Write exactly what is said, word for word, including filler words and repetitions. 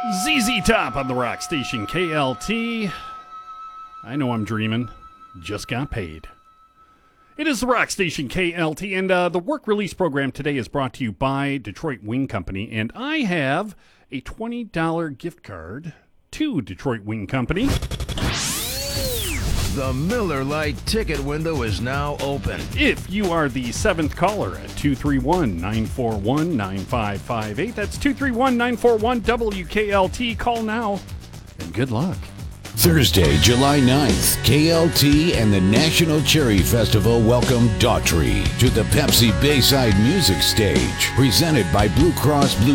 Z Z Top on the rock station K L T. I know I'm dreaming. Just got paid. It is the rock station K L T, and uh, the work release program today is brought to you by Detroit Wing Company, and I have a twenty dollars gift card to Detroit Wing Company. The Miller Lite ticket window is now open. If you are the seventh caller at two three one, nine four one, nine five five eight, that's two three one, nine four one, W K L T. Call now, and good luck. Thursday, July ninth, K L T and the National Cherry Festival welcome Daughtry to the Pepsi Bayside Music Stage, presented by Blue Cross Blue